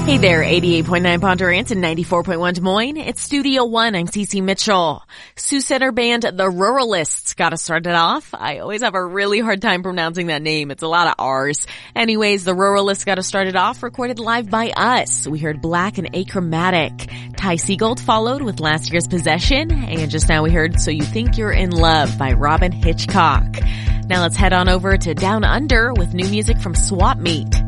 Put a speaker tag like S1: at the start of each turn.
S1: Hey there, 88.9 Ponderance and 94.1 Des Moines. It's Studio One. I'm Cece Mitchell. Sioux Center band The Ruralists got us started off. I always have a really hard time pronouncing that name. It's a lot of R's. Anyways, The Ruralists got us started off, recorded live by us. We heard Black and Achromatic. Ty Seagold followed with last year's Possession. And just now we heard So You Think You're in Love by Robin Hitchcock. Now let's head on over to Down Under with new music from Swap Meet.